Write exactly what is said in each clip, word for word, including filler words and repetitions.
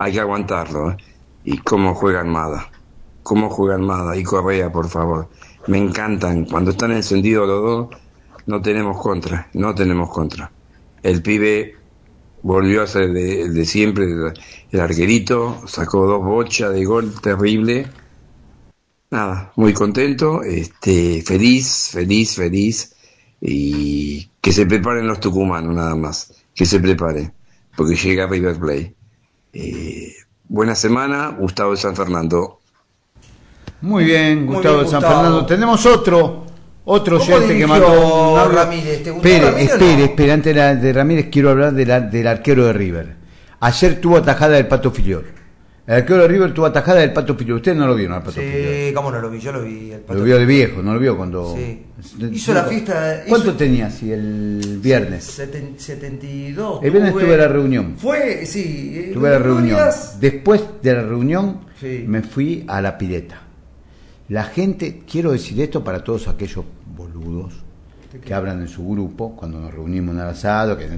hay que aguantarlo. ¿eh? Y cómo juegan Mada, cómo juegan Mada y Correa, por favor. Me encantan. Cuando están encendidos los dos, no tenemos contra, no tenemos contra. El pibe volvió a ser el de, el de siempre, el, el arquerito, sacó dos bochas de gol terrible. Nada, muy contento, este, feliz, feliz, feliz. Y que se preparen los tucumanos, nada más. Que se preparen, porque llega River Plate. Eh, buena semana, Gustavo de San Fernando. Muy bien, Muy Gustavo bien, de San Gustavo. Fernando. Tenemos otro, otro ¿Cómo oyente que dirigió mandó un audio. Ramírez? ¿Te gustó Espere, Ramírez o espere, no? espere, antes de, la- de Ramírez quiero hablar de la- del arquero de River. Ayer tuvo atajada del Pato Filiol. El arquero de River tuvo atajada del Pato Filiol. Ustedes no lo vieron al Pato Filiol. Sí, cómo no lo vi, yo lo vi. El Pato Lo vio de viejo, no lo vio cuando... Sí. Hizo la fiesta... ¿Cuánto hizo- tenía si el viernes? Seten- setenta y dos. El viernes tuve la reunión. Fue, sí. eh, Tuve la reunión. Glorias. Después de la reunión Sí. me fui a la pileta. La gente, quiero decir esto para todos aquellos boludos que hablan en su grupo cuando nos reunimos en el asado, que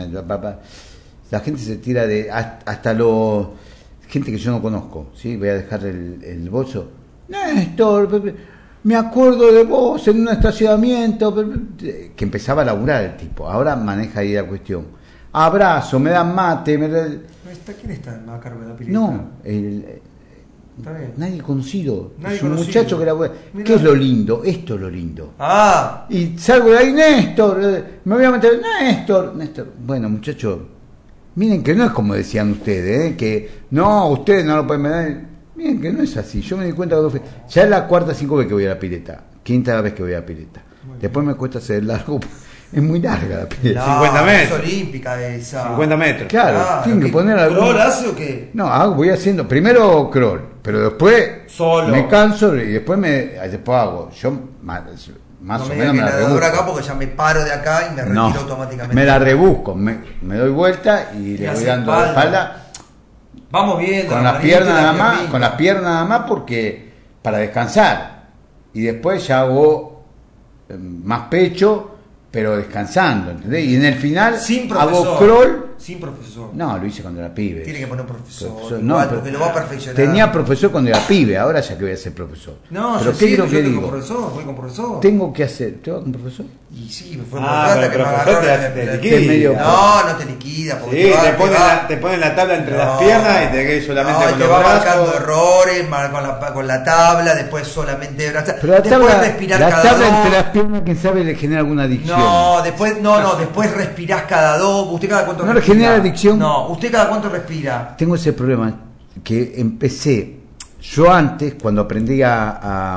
la gente se tira de hasta, hasta lo gente que yo no conozco, ¿sí? Voy a dejar el, el bolso. Néstor, Pepe, me acuerdo de vos en un estacionamiento, Pepe", que empezaba a laburar el tipo. Ahora maneja ahí la cuestión. Abrazo, me dan mate, me da- ¿No está? ¿Quién está a cargo de la pileta? no, el, Está bien. nadie conocido. Nadie es un conocido. muchacho que era bueno. Mirá. ¿Qué es lo lindo? Esto es lo lindo. Ah, Y salgo de ahí, Néstor, eh, me voy a meter, Néstor, Néstor. Bueno, muchachos, miren que no es como decían ustedes, ¿eh? Que no, ustedes no lo pueden meter. Miren que no es así. Yo me di cuenta cuando fui. Ya es la cuarta, cinco vez que voy a la pileta. Quinta vez que voy a la pileta. Después me cuesta hacer el largo. Es muy larga la pileta. la cincuenta metros. Es olímpica esa. cincuenta metros. Claro, tienen que ¿qué- poner algún- ¿Crawl hace o qué? No, hago, voy haciendo primero crawl, pero después Solo. me canso y después me después hago. Yo más, más No o me menos digas me que la nadador rebusco. acá porque ya me paro de acá y me retiro No, automáticamente. me la rebusco, me, me doy vuelta y le voy hace dando la espalda. espalda Vamos viendo. con la las manita y piernas la nada más, piernita. con las piernas nada más porque para descansar. Y después ya hago eh, más pecho, pero descansando, ¿entendés? Y en el final Sin hago profesor. crawl. Sin profesor. No, lo hice cuando era pibe. Tiene que poner profesor. Profesor, igual, no, pero porque lo va a perfeccionar. tenía profesor cuando era pibe, ahora ya que voy a ser profesor. No, pero yo ¿qué sí, creo yo que tengo digo? profesor, voy con profesor. Tengo que hacer, ¿te vas con profesor? Y sí, me fue Ah, por plata pero que me profesor agarró. te la- hace- te la- liquida. Te medio- No, no te liquida. Porque Sí, te, va, te te ponen va- la, te ponen la tabla entre No. las piernas y te quedas solamente No, y con te los va marcando brazos. errores mar- con la, con la tabla, después solamente brazos. Pero la después tabla, respirar la cada tabla dos. entre las piernas, quién sabe, le genera alguna adicción. No, después, no, no, después respirás cada dos. ¿Usted cada cuánto ¿No le respira? genera adicción? No, ¿usted cada cuánto respira? Tengo ese problema que empecé, yo antes, cuando aprendí a, a,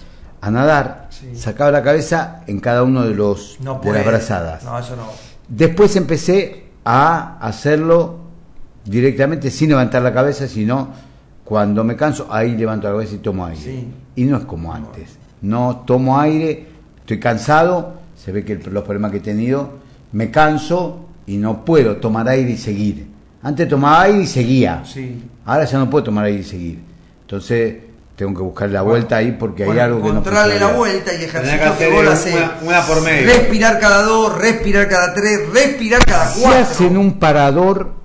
a nadar, Sí. sacaba la cabeza en cada uno de los No de puede. las brazadas. No, eso no. Después empecé a hacerlo directamente sin levantar la cabeza, sino cuando me canso, ahí levanto la cabeza y tomo aire. Sí. Y no es como antes. No tomo aire, estoy cansado, se ve que el- los problemas que he tenido, me canso y no puedo tomar aire y seguir. Antes tomaba aire y seguía. Sí. Ahora ya no puedo tomar aire y seguir. Entonces tengo que buscar la vuelta ahí porque hay Bueno, algo que no encontrarle funciona la bien. vuelta y Tenés que ejercicio que, hacer vos lo una- hacés. una por medio. Respirar cada dos, respirar cada tres, respirar cada Se cuatro. hacen un parador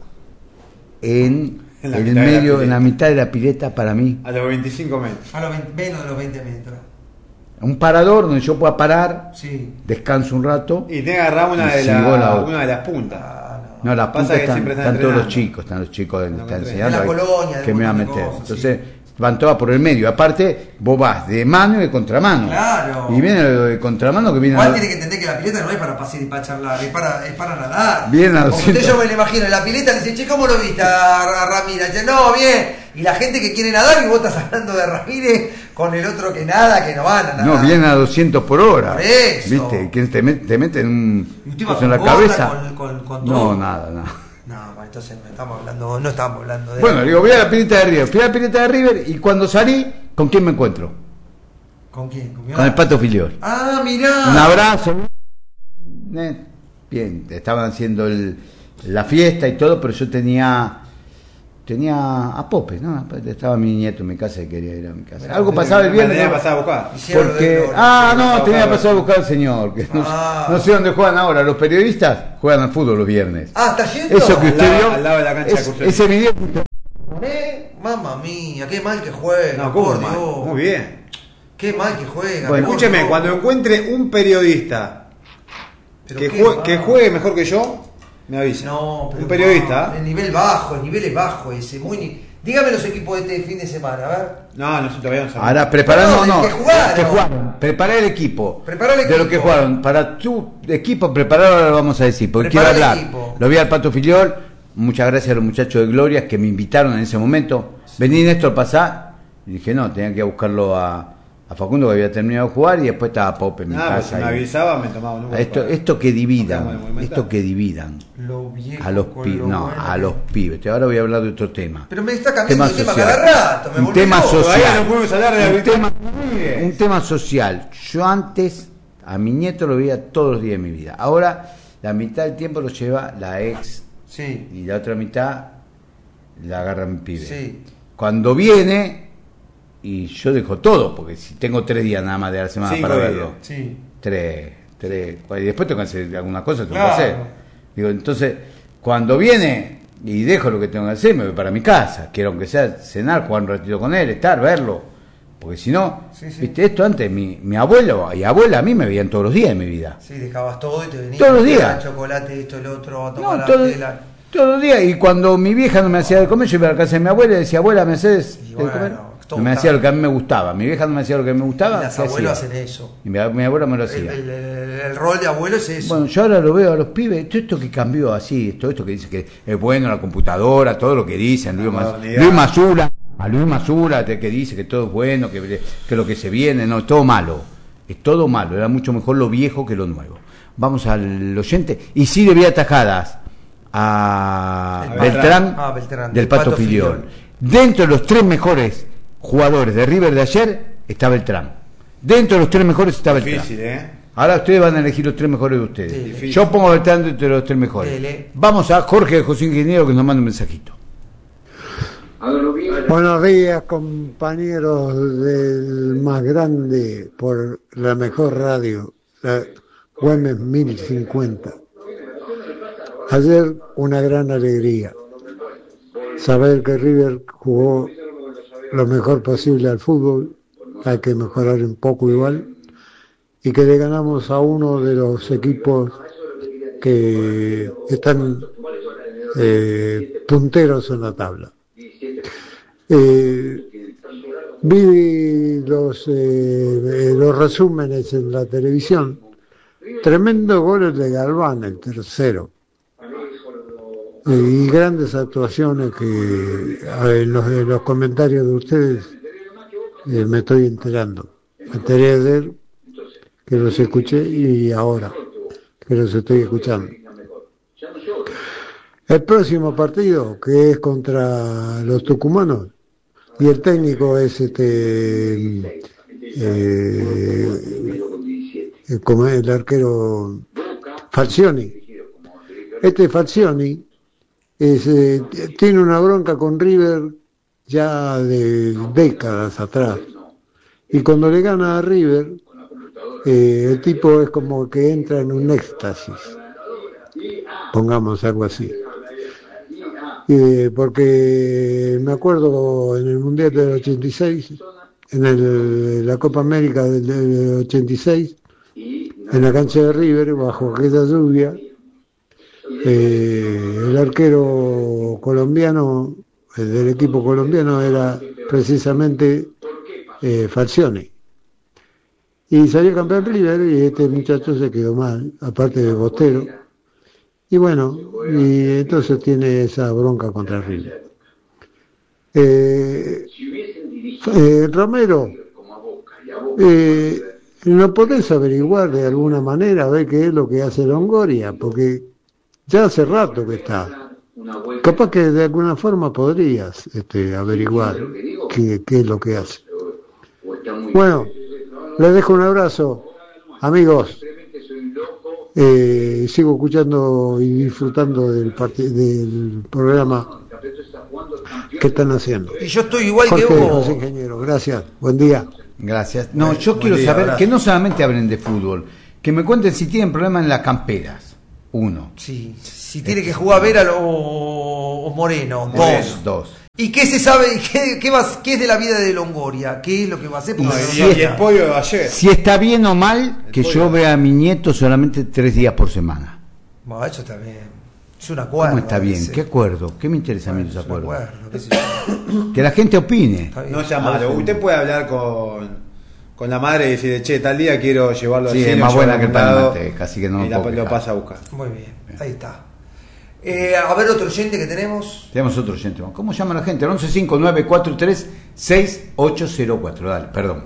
en, En la el mitad de la medio, en pileta. la mitad de la pileta para mí. A los veinticinco metros. A los veinte, menos de los veinte metros. Un parador donde yo pueda parar, Sí. descanso un rato. Y te agarrar una, Y de sigo la, la otra. una de las puntas. Ah, no. No, las Pasa puntas que están, siempre están están todos los entrenando. chicos, están los chicos que No, están no, enseñando. de la ahí, colonia, de que un me va a montón de meter. cosas, Entonces, van todas por el medio. Aparte, vos vas de mano y de contramano. Claro. Y viene lo de contramano que viene Igual a- tiene que entender que la pileta no es para pasear y para charlar, es para, es para nadar. Bien a Porque usted doscientos. yo me lo imagino en la pileta le dice, che, ¿cómo lo viste a, a Ramírez? Dice, no, bien. Y la gente que quiere nadar y vos estás hablando de Ramírez con el otro que nada, que no van a nadar. No, viene a doscientos por hora. Por eso. ¿Viste? Que te, met- te mete en un Y usted va cosa en la con gorra, cabeza. con- con- con no, todo. nada, nada. No, bueno, entonces no estamos hablando, no estamos hablando de... Bueno, digo, voy a la pileta de River. Fui a la pileta de River y cuando salí, ¿con quién me encuentro? ¿Con quién? ¿Con, mi Con el mamá? Pato Filiol. Ah, mirá. Un abrazo. Eh, Bien, estaban haciendo el, la fiesta y todo, pero yo tenía tenía a Pope, ¿no? Estaba mi nieto en mi casa y quería ir a mi casa. Algo pasaba el viernes. Tenía ¿no? que pasar a buscar. Hicieron lo de Porque, Gloria. ah, Sí, no, pasaba tenía a que pasar a buscar al señor. Que no, Ah. no sé dónde juegan ahora. Los periodistas juegan al fútbol los viernes. Ah, ¿está yendo? Eso que Al usted lado- vio, al lado de la cancha de es- Cursel. ese video que usted ¿Eh? Mamma mía, qué mal que juega. No, ¿cómo por mal? Dios. Muy bien. Qué mal que juega. Bueno, por escúcheme, Dios. cuando encuentre un periodista Pero que, qué jue- mal. que juegue mejor que yo, me avisa. No, pero un periodista. no, el nivel bajo, el nivel es bajo ese. Muy ni- Dígame los equipos de este fin de semana, a ver. No, no, todavía no sabemos. Ahora preparando, No, no, el que jugaron. que jugaron. Prepará el equipo. Prepará el De lo equipo. que jugaron. Para tu equipo, preparado ahora lo vamos a decir, porque Prepará quiero el hablar. equipo. Lo vi al Pato Filiol. Muchas gracias a los muchachos de Gloria que me invitaron en ese momento. Vení, Néstor, pasá. Y dije, no, tenía que ir a buscarlo a, a Facundo que había terminado de jugar y después estaba Pop en mi Nada, pues si casa. me y- avisaba, me tomaba un Uber esto, para- esto que para dividan, el monumental. esto que dividan Lo viejo a los con pibes, lo no, bueno a que- los pibes. Ahora voy a hablar de otro tema. Pero me está cambiando de tema social. cada rato. Me Un volví tema loco. social. Todavía no podemos hablar de un arbitrar- tema, un tema social. Yo antes a mi nieto lo veía todos los días de mi vida. Ahora la mitad del tiempo lo lleva la ex Sí, y la otra mitad la agarra mi pibe. sí. Cuando viene y yo dejo todo, porque si tengo tres días nada más de la semana Cinco para días. verlo. Sí. Tres, tres. Y después tengo que hacer alguna cosa, tengo Claro. que hacer. Digo, entonces, cuando viene y dejo lo que tengo que hacer, me voy para mi casa. Quiero aunque sea cenar, jugar un ratito con él, estar, verlo. Porque si no, Sí, sí. viste, esto antes, mi, mi abuelo y abuela a mí me veían todos los días de mi vida. Sí, dejabas todo y te venías. Todos los te días. daban chocolate, esto, el otro, a tomar No, la todo- tela. todos los días. Y cuando mi vieja no me hacía de comer, yo iba a la casa de mi abuela y decía, abuela, ¿me haces Y de bueno, comer? todo No me está- hacía lo que a mí me gustaba. Mi vieja no me hacía lo que me gustaba. Y las ¿qué abuelas hacía? hacen eso. Y mi, mi abuela me lo El, hacía. el- el- el rol de abuelo es eso. Bueno, yo ahora lo veo a los pibes, todo esto que cambió así, todo esto que dice que es bueno la computadora, todo lo que dicen, Luis, Mas- modernidad. Luis Masura, a Luis Masura, de que dice que todo es bueno, que, que lo que se viene, no, todo malo, es todo malo, era mucho mejor lo viejo que lo nuevo. Vamos al oyente, y sí le vi atajadas a El Beltrán, Ah, Beltrán, del Pato, Filiol. Dentro de los tres mejores jugadores de River de ayer está Beltrán. Dentro de los tres mejores está Beltrán. Difícil, ¿eh? Ahora ustedes van a elegir los tres mejores de ustedes. Dele. Difícil. Yo pongo a Beltrán entre los tres mejores. Dele. Vamos a Jorge de José Ingeniero que nos manda un mensajito. Buenos días, compañeros del más grande por la mejor radio, la Güemes mil cincuenta. Ayer una gran alegría saber que River jugó lo mejor posible al fútbol, hay que mejorar un poco igual, y que le ganamos a uno de los equipos que están eh, punteros en la tabla. Eh, vi los, eh, los resúmenes en la televisión. Tremendos goles de Galván, el tercero. Eh, y grandes actuaciones que eh, en, los, en los comentarios de ustedes eh, me estoy enterando. Me enteré ayer que los escuché y ahora que los estoy escuchando. El próximo partido, que es contra los tucumanos, y el técnico es este eh, como el arquero Falcioni. Este Falcioni es, eh, tiene una bronca con River ya de décadas atrás, y cuando le gana a River eh, el tipo es como que entra en un éxtasis, pongamos algo así. Eh, porque me acuerdo en el Mundial del ochenta y seis, en el, la Copa América del, del ochenta y seis, en la cancha de River, bajo aquella lluvia, eh, el arquero colombiano, el del equipo colombiano, era precisamente eh, Falcioni. Y salió campeón River y este muchacho se quedó mal, aparte de Bostero. Y bueno, y entonces tiene esa bronca contra River. Eh, eh, Romero, eh, ¿no podés averiguar de alguna manera a ver qué es lo que hace Longoria? Porque ya hace rato que está. Capaz que de alguna forma podrías este, averiguar qué, qué es lo que hace. Bueno, les dejo un abrazo, amigos. Eh, sigo escuchando y disfrutando del, part- del programa que están haciendo. Y yo estoy igual Jorge, que vos. José Ingeniero, gracias, buen día. Gracias. No, yo Buen quiero día, saber abrazo. que no solamente hablen de fútbol, que me cuenten si tienen problemas en las camperas. Uno. Sí, si tiene que jugar Vera o, o Moreno, Dos. dos. Dos. ¿Y qué se sabe? ¿Qué, qué, va, ¿Qué es de la vida de Longoria? ¿Qué es lo que va a hacer? Y Porque si no Y es- el pollo de ayer. Si está bien o mal que pollo. yo vea a mi nieto solamente tres días por semana. Bueno, eso está bien. Es un acuerdo. ¿Cómo está bien? ese. ¿Qué acuerdo? ¿Qué me interesa a mí Bueno, ese es un acuerdo? acuerdo, qué sé yo. Que la gente opine. Está bien. No sea malo. Usted puede hablar con, con la madre y decirle, che, tal día quiero llevarlo al Sí, cine, es más llevarlo buena a que un pan lado, mate, casi que no y me la, puedo lo quejar. pasa a buscar. Muy bien, ahí está. Eh, a ver, otro oyente que tenemos. Tenemos otro oyente. ¿Cómo llama la gente? once cinco nueve cuatro tres seis ocho cero cuatro. Dale, perdón.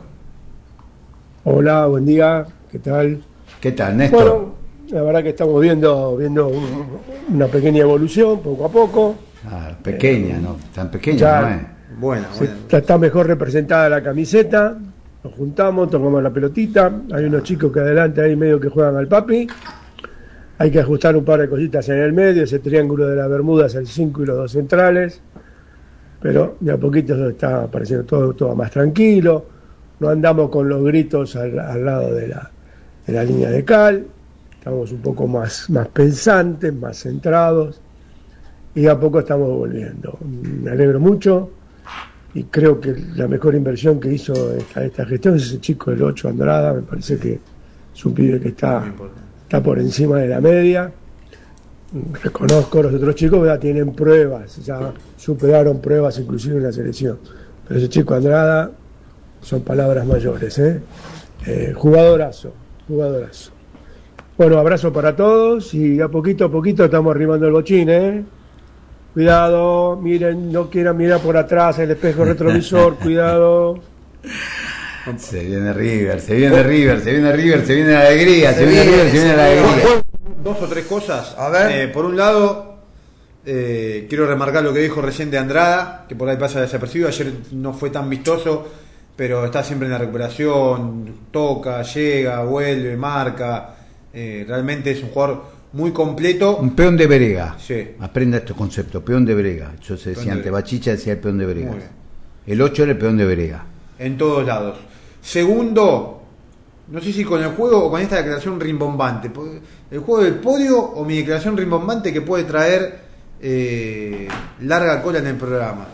Hola, buen día, ¿qué tal? ¿Qué tal, Néstor? Bueno, la verdad que estamos viendo, viendo un- una pequeña evolución, poco a poco. Ah, pequeña, ¿no? Tan pequeña, ya- ¿no es? Buena, Se- buena. está, está mejor representada la camiseta, nos juntamos, tocamos la pelotita, hay unos chicos que adelante ahí medio que juegan al papi, hay que ajustar un par de cositas en el medio, ese triángulo de las Bermudas, el cinco y los dos centrales, pero de a poquito está apareciendo todo, todo más tranquilo, no andamos con los gritos al, al lado de la, de la línea de cal, estamos un poco más, más pensantes, más centrados, y a poco estamos volviendo. Me alegro mucho y creo que la mejor inversión que hizo esta, esta gestión es ese chico del ocho Andrada, me parece que es un pibe que está, está por encima de la media. Reconozco, los otros chicos ya tienen pruebas, ya superaron pruebas inclusive en la selección, pero ese chico Andrada son palabras mayores, ¿eh? Eh, jugadorazo, jugadorazo. Bueno, abrazo para todos y a poquito a poquito estamos arrimando el bochín, ¿eh? Cuidado, miren, no quieran mirar por atrás el espejo retrovisor, cuidado. Se viene River, se viene River, se viene River, se viene la alegría, se, Se viene viene, River, se viene se la viene. alegría. Dos o tres cosas. A ver. Eh, por un lado, eh, quiero remarcar lo que dijo recién de Andrada, que por ahí pasa desapercibido. Ayer no fue tan vistoso, pero está siempre en la recuperación, toca, llega, vuelve, marca. Eh, realmente es un jugador muy completo. Un peón de Brega. Sí. Aprenda estos conceptos, peón de Brega. Yo se Peón decía de antes, Brega. Bachicha decía el peón de Brega. Muy bien. El ocho era el peón de Brega. En todos lados. Segundo, no sé si con el juego o con esta declaración rimbombante. ¿El juego del podio o mi declaración rimbombante que puede traer eh, larga cola en el programa?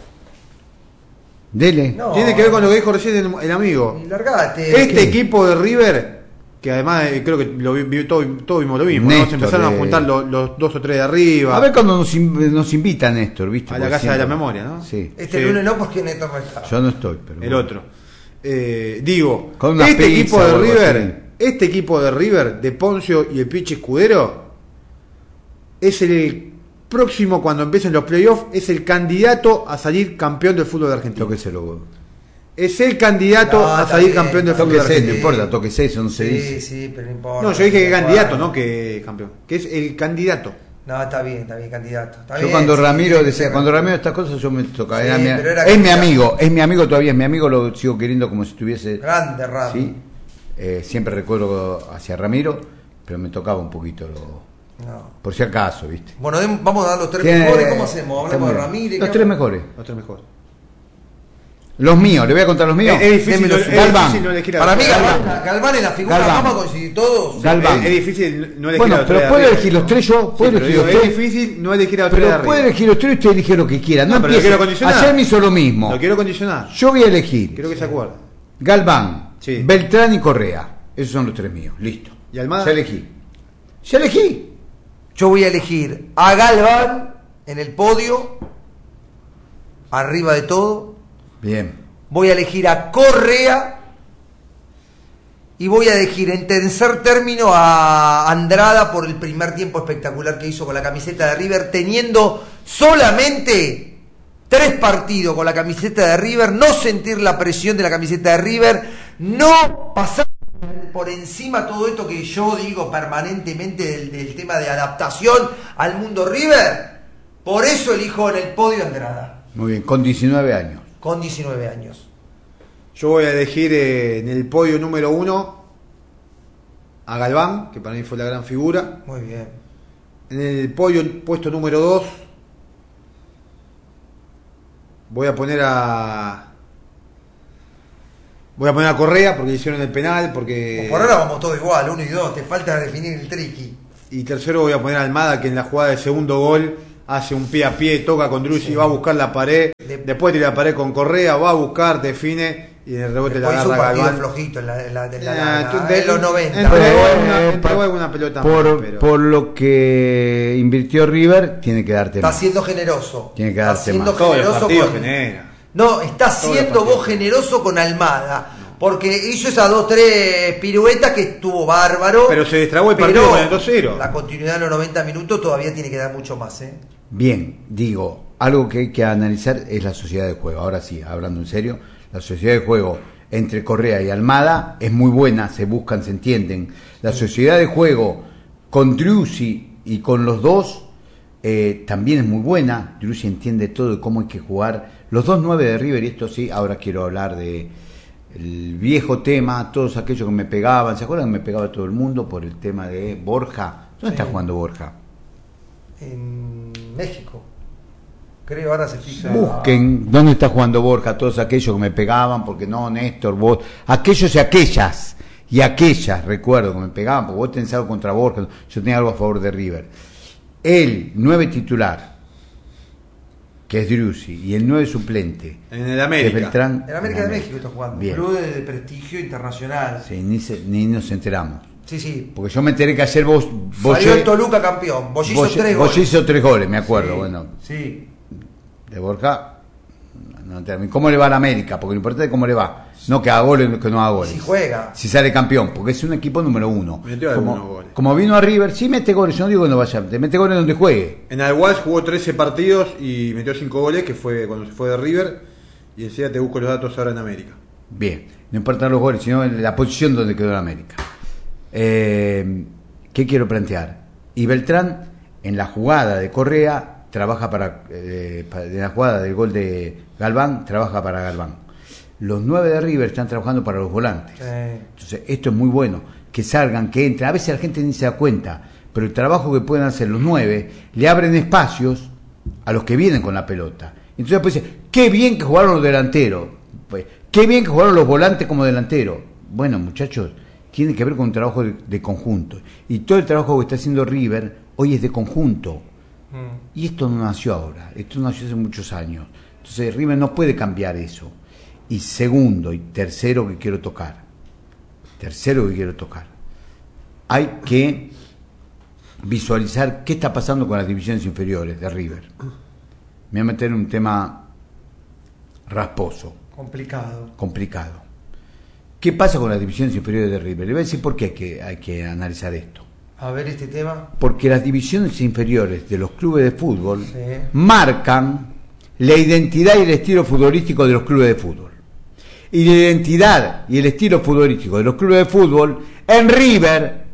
Dele. No. Tiene que ver con lo que dijo recién el, el amigo. Y largate. Este ¿Qué? equipo de River, que además eh, creo que lo vi, vi- todo, todo vimos lo mismo, ¿no? Néstor, Se empezaron eh. a juntar los, los dos o tres de arriba. A ver cuando nos, in- nos invita Néstor, ¿viste? A la Porque Casa de la siempre- Memoria, ¿no? Sí. Este Sí. lunes no, porque Néstor no está. Yo no estoy, pero. El bueno. otro. Eh, digo, Con una este pizza equipo o de algo River, así. este equipo de River, de Poncio y el Pichi Escudero, es el próximo, cuando empiecen los playoffs, es el candidato a salir campeón del fútbol de Argentina. Tóqueselo. Es el candidato No, a está salir bien, campeón del está fútbol de Tóquese, no Argentina. importa, tóquese, eso no se Sí, dice. sí, pero no importa. No, yo dije que Bueno. candidato, no que campeón. Que es el candidato. No, está bien, está bien, candidato. Está Yo bien, cuando sí, Ramiro sí, decía, sí, cuando Ramiro estas cosas yo me tocaba. Sí, era mi- pero era es mi candidato. amigo, es mi amigo todavía, es mi amigo, lo sigo queriendo como si estuviese. Grande, Ramiro. Sí, eh, siempre recuerdo hacia Ramiro, pero me tocaba un poquito, lo- No. por si acaso, ¿viste? Bueno, dem- vamos a dar los tres Tiene- mejores. ¿Cómo hacemos? Hablamos de está muy bien. Ramírez. Los ¿qué tres hablamos? mejores. Otro mejor. Los míos, le voy a contar los míos. Es, es difícil, Démelo, no, es Galván. difícil no elegir a Para mí, los tres. Galván, Galván es la figura. Galván. Vamos a coincidir todos. Galván. Es, es difícil no elegir Bueno, a los pero tres de puede arriba. elegir los tres yo, Sí, puede pero elegir digo, los es tres. difícil no elegir a los tres de Pero arriba. puede elegir los tres y usted elige lo que quiera. No, No, pero lo empiece. quiero condicionar. Ayer me hizo lo mismo. Lo quiero condicionar. Yo voy a elegir Quiero que se acuerde. Galván, Sí. Beltrán y Correa. Esos son los tres míos. Listo. ¿Y Almada? Ya elegí. Ya elegí. Yo voy a elegir a Galván en el podio, arriba de todo. Bien. Voy a elegir a Correa y voy a elegir en tercer término a Andrada por el primer tiempo espectacular que hizo con la camiseta de River, teniendo solamente tres partidos con la camiseta de River, no sentir la presión de la camiseta de River, no pasar por encima todo esto que yo digo permanentemente del, del tema de adaptación al mundo River. Por eso elijo en el podio a Andrada, Muy bien. Con diecinueve años. con diecinueve años. Yo voy a elegir eh, en el podio número uno a Galván, que para mí fue la gran figura. Muy bien. En el podio puesto número dos voy a poner a voy a poner a Correa porque hicieron el penal, porque Por ahora vamos todos igual, uno y dos, te falta definir el triqui. y tercero voy a poner a Almada, que en la jugada del segundo gol hace un pie a pie, toca con Driussi, sí. va a buscar la pared, de, después tira la pared con Correa, va a buscar, define y en el rebote la agarra Galván. Flojito en, la, en, la, en, la, la, la, de, en los noventa. Entregó una, entregó alguna pelota por, más, pero... por lo que invirtió River, tiene que darte está más. Está siendo generoso. Tiene que darte está siendo más. Generoso con... genera. No, está siendo vos generoso con Almada. Porque hizo esas dos, tres piruetas que estuvo bárbaro. Pero se destrabó el partido con el dos cero. La continuidad de los noventa minutos todavía tiene que dar mucho más, ¿eh? Bien, digo, algo que hay que analizar es la sociedad de juego. Ahora sí, hablando en serio, la sociedad de juego entre Correa y Almada es muy buena, se buscan, se entienden. La sociedad de juego con Driussi y con los dos eh, también es muy buena. Driussi entiende todo de cómo hay que jugar. Los dos nueve de River, y esto sí, ahora quiero hablar de el viejo tema, todos aquellos que me pegaban. ¿Se acuerdan que me pegaba todo el mundo por el tema de Borja? ¿Dónde sí. está jugando Borja? En México. Creo ahora se fija. Busquen dónde está jugando Borja, todos aquellos que me pegaban, porque no, Néstor, vos, aquellos y aquellas, y aquellas, recuerdo que me pegaban, porque vos tenés algo contra Borja, yo tenía algo a favor de River. El nueve titular, que es Driussi, y el nueve suplente, en el América. Beltrán, en América de México está jugando, bien. Club de prestigio internacional. Sí, ni, se, ni nos enteramos. Sí, sí. Porque yo me enteré que ayer vos... vos salió el Toluca campeón, vos hizo tres goles. Vos hizo tres goles, me acuerdo, sí, bueno. Sí. De Borja, no, no, ¿cómo le va a la América? Porque lo importante es cómo le va, no que haga goles o que no haga goles. Si juega. Si sale campeón, porque es un equipo número uno. Metió como, goles. como vino a River, sí mete goles, yo no digo que no vaya, te mete goles donde juegue. En Always jugó trece partidos y metió cinco goles, que fue cuando se fue de River, y enseguida te busco los datos ahora en América. Bien, no importan los goles, sino en la posición donde quedó en América. Eh, ¿Qué quiero plantear? Y Beltrán, en la jugada de Correa, trabaja para, eh, para en la jugada del gol de Galván, trabaja para Galván. Los nueve de River están trabajando para los volantes. Sí. Entonces, esto es muy bueno, que salgan, que entren. A veces la gente ni se da cuenta, pero el trabajo que pueden hacer los nueve le abren espacios a los que vienen con la pelota. Entonces después dice, qué bien que jugaron los delanteros, pues, qué bien que jugaron los volantes como delanteros. Bueno, muchachos, tiene que ver con un trabajo de, de conjunto. Y todo el trabajo que está haciendo River hoy es de conjunto. Mm. Y esto no nació ahora, esto nació hace muchos años. Entonces River no puede cambiar eso. Y segundo y tercero que quiero tocar, tercero que quiero tocar, hay que visualizar qué está pasando con las divisiones inferiores de River. Me voy a meter en un tema rasposo. Complicado. Complicado. ¿Qué pasa con las divisiones inferiores de River? Le voy a decir por qué hay que, hay que analizar esto. A ver este tema. Porque las divisiones inferiores de los clubes de fútbol sí. marcan la identidad y el estilo futbolístico de los clubes de fútbol. Y la identidad y el estilo futbolístico de los clubes de fútbol en River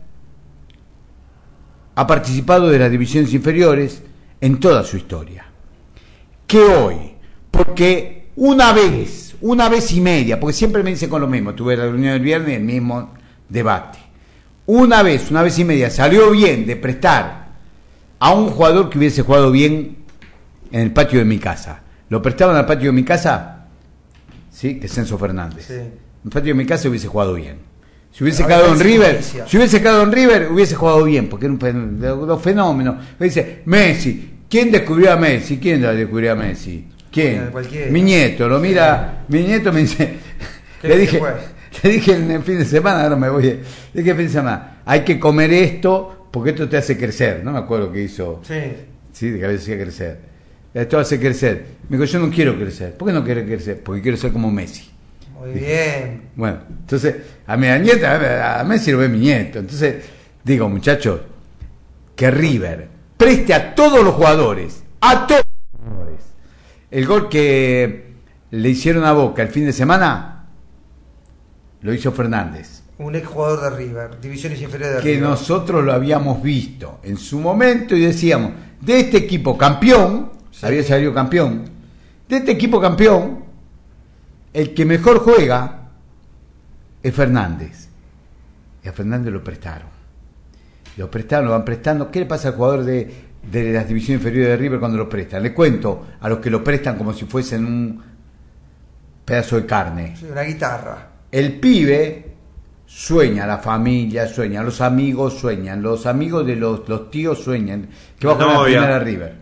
ha participado de las divisiones inferiores en toda su historia. Que hoy, porque una vez, una vez y media, porque siempre me dicen con lo mismo, tuve la reunión del viernes y el mismo debate, una vez, una vez y media salió bien de prestar a un jugador que hubiese jugado bien en el patio de mi casa. Lo prestaban al patio de mi casa, sí, que es Enzo Fernández. Sí. En el patio de mi casa hubiese jugado bien. Si hubiese quedado en River, si hubiese quedado en River, hubiese jugado bien, porque era un fenómeno. Los fenómenos. Me dice, Messi, ¿quién descubrió a Messi? ¿Quién lo descubrió a Messi? ¿Quién? Mi nieto, lo mira, sí. Mi nieto me dice, le dije, le dije en el fin de semana, ahora me voy, le dije el fin de semana, hay que comer esto porque esto te hace crecer. No me acuerdo qué hizo. Sí. Sí, que a veces hacía crecer. Esto hace crecer. Me dijo, yo no quiero crecer. ¿Por qué no quiere crecer? Porque quiero ser como Messi. Muy bien. Bueno, entonces, a mi nieta, a Messi lo ve mi nieto. Entonces, digo, muchachos, que River preste a todos los jugadores, a todos los jugadores. El gol que le hicieron a Boca el fin de semana, lo hizo Fernández. Un ex jugador de River, divisiones inferiores de que River. Que nosotros lo habíamos visto en su momento y decíamos, de este equipo campeón, sí. Había salido campeón, de este equipo campeón, el que mejor juega es Fernández. Y a Fernández lo prestaron. Lo prestaron, lo van prestando. ¿Qué le pasa al jugador de, de las divisiones inferiores de River cuando lo prestan? Le cuento a los que lo prestan como si fuesen un pedazo de carne. Sí, una guitarra. El pibe sueña, la familia sueña, los amigos sueñan, los amigos de los, los tíos sueñan, que va a jugar la primera River.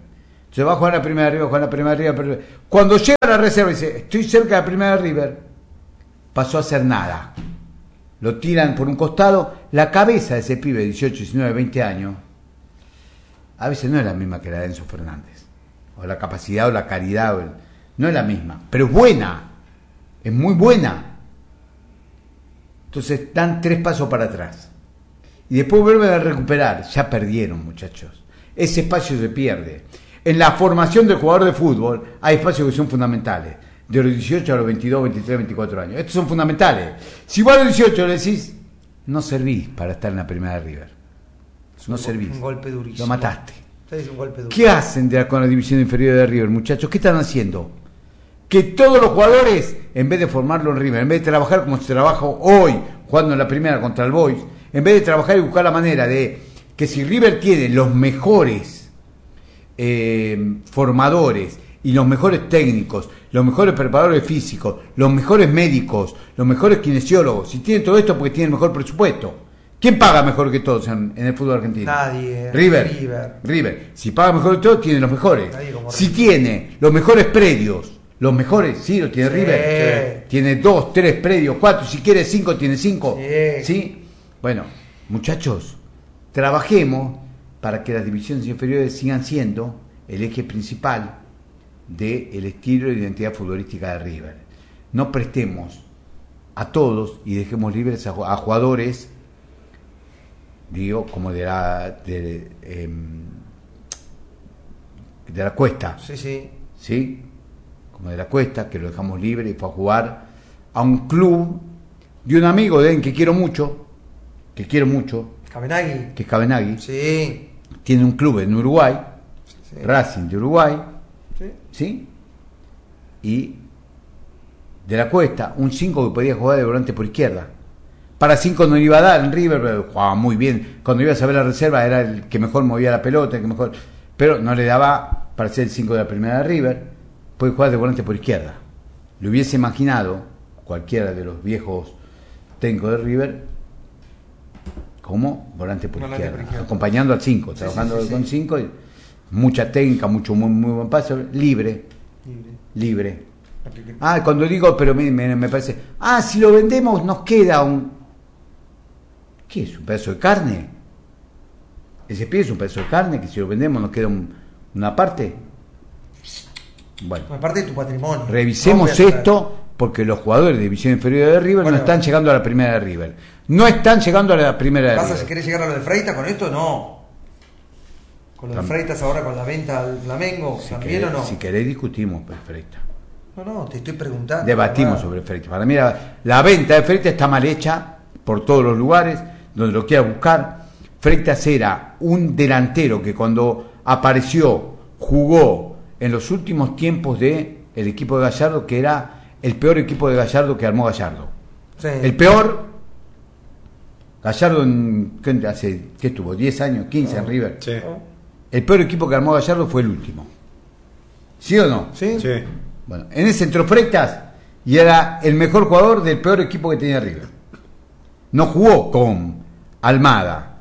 Se va a jugar la primera de River, juega la primera de River. Pero cuando llega a la reserva y dice, estoy cerca de la primera de River, pasó a hacer nada. Lo tiran por un costado. La cabeza de ese pibe de dieciocho, diecinueve, veinte años, a veces no es la misma que la de Enzo Fernández. O la capacidad o la caridad, o el, no es la misma. Pero es buena. Es muy buena. Entonces dan tres pasos para atrás. Y después vuelven a recuperar. Ya perdieron, muchachos. Ese espacio se pierde. En la formación del jugador de fútbol hay espacios que son fundamentales. De los dieciocho a los veintidós, veintitrés, veinticuatro años. Estos son fundamentales. Si vos a los dieciocho le decís, no servís para estar en la primera de River. No un servís. Un golpe durísimo. Lo mataste. Es un golpe durísimo. ¿Qué hacen de la, con la división inferior de River, muchachos? ¿Qué están haciendo? Que todos los jugadores, en vez de formarlo en River, en vez de trabajar como se trabaja hoy, jugando en la primera contra el Boys, en vez de trabajar y buscar la manera de que si River tiene los mejores eh, formadores y los mejores técnicos, los mejores preparadores físicos, los mejores médicos, los mejores kinesiólogos, si tienen todo esto porque tienen el mejor presupuesto. ¿Quién paga mejor que todos en, en el fútbol argentino? Nadie. River. River. River. Si paga mejor que todos, tiene los mejores. Nadie como Si River. tiene los mejores predios, los mejores, sí, lo tiene Sí. River. Tiene dos, tres predios, cuatro, si quiere cinco, tiene cinco. Sí. ¿Sí? Bueno, muchachos, trabajemos para que las divisiones inferiores sigan siendo el eje principal del estilo y la identidad futbolística de River. No prestemos a todos y dejemos libres a, a jugadores, digo, como de la de, eh, de la Cuesta, Sí, sí. ¿sí? Como de la Cuesta, que lo dejamos libre y fue a jugar a un club de un amigo de él que quiero mucho, que quiero mucho, Cabenagui. que es Cabenagui. Sí. Tiene un club en Uruguay, Sí. Racing de Uruguay, Sí. ¿sí? Y de la Cuesta, un cinco que podía jugar de volante por izquierda. Para cinco no iba a dar en River, pero jugaba muy bien. Cuando ibas a ver la reserva era el que mejor movía la pelota, el que mejor, pero no le daba para ser el cinco de la primera de River. Puede jugar de volante por izquierda. Lo hubiese imaginado cualquiera de los viejos técnicos de River como volante por, Volante izquierda, por izquierda. acompañando al cinco, Sí, trabajando sí, sí, con sí. cinco, mucha técnica, mucho muy, muy buen paso, libre, Libre. libre. Ah, cuando digo, pero me, me, me parece, ah, si lo vendemos nos queda un... ¿Qué es? ¿Un pedazo de carne? Ese pie es un pedazo de carne que si lo vendemos nos queda un- una parte. Bueno, Aparte de tu patrimonio. revisemos No voy a hacer- esto porque los jugadores de división inferior de River Bueno. no están llegando a la primera de River. No están llegando a la primera de ¿Pasa si River. querés llegar a lo de Freitas con esto? No. Con lo de Tam- Freitas ahora con la venta al Flamengo, Si ¿también querés, o no? si querés discutimos por Freitas. No, no, te estoy preguntando. Debatimos ¿verdad? sobre Freitas. Para mí la, la venta de Freitas está mal hecha por todos los lugares donde lo quieras buscar. Freitas era un delantero que cuando apareció jugó en los últimos tiempos de el equipo de Gallardo, que era el peor equipo de Gallardo que armó Gallardo. Sí. El peor. Gallardo en, ¿qué, hace, ¿qué estuvo? ¿diez años? ¿quince en River? Sí. El peor equipo que armó Gallardo fue el último. ¿Sí o no? ¿Sí? Sí. Bueno, en ese entró Freitas y era el mejor jugador del peor equipo que tenía River. No jugó con Almada,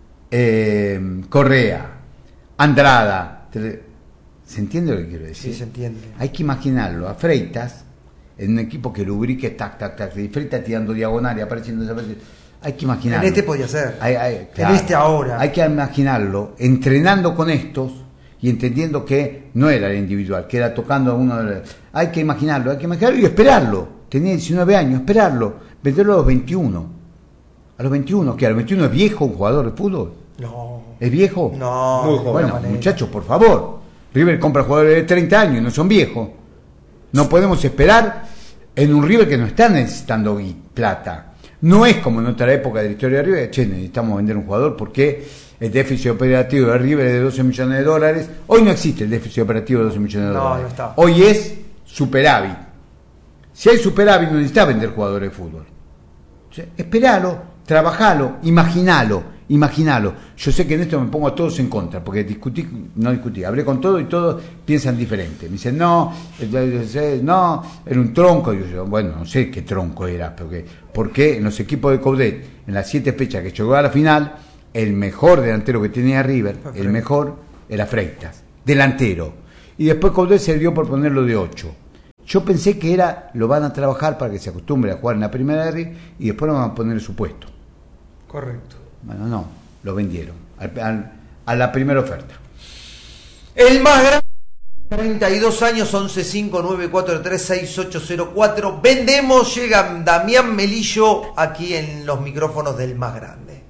eh, Correa, Andrada. ¿Se entiende lo que quiero decir? Sí, se entiende. Hay que imaginarlo a Freitas en un equipo que lubrique, tac, tac, tac, y Freitas tirando diagonal y apareciendo, desapareciendo. Hay que imaginarlo. En este podía ser. Hay- hay- En este ahora. Hay que imaginarlo entrenando con estos y entendiendo que no era el individual, que era tocando a uno de los... Hay que imaginarlo, hay que imaginarlo y esperarlo. Tenía diecinueve años, esperarlo, venderlo a los veintiuno. A los veintiuno, que a los veintiuno es viejo un jugador de fútbol. No. ¿Es viejo? No. Muy de joven. ninguna Bueno, manera. muchachos, por favor. River compra jugadores de treinta años y no son viejos. No podemos esperar en un River que no está necesitando gui- plata. No es como en otra época de la historia de River, che, necesitamos vender un jugador porque el déficit operativo de River es de doce millones de dólares. Hoy no existe el déficit operativo de doce millones de No, dólares. no está. Hoy es superávit. Si hay superávit no necesita vender jugadores de fútbol. O sea, esperalo, trabajalo, imaginalo, imaginalo. Yo sé que en esto me pongo a todos en contra, porque discutí, no discutí, hablé con todos y todos piensan diferente. Me dicen, no, eh, no, era un tronco. Y yo digo, bueno, no sé qué tronco era, porque, porque en los equipos de Coudet, en las siete fechas que llegó a la final, el mejor delantero que tenía River, el mejor, era Freitas. delantero. Y después Coudet se dio por ponerlo de ocho. Yo pensé que era, lo van a trabajar para que se acostumbre a jugar en la primera R y después lo van a poner en su puesto. Correcto. Bueno, no, lo vendieron al, al, a la primera oferta. El más grande, treinta y dos años, once cinco nueve cuatro tres seis ocho cero cuatro. Vendemos, llega Damián Melillo aquí en los micrófonos del más grande.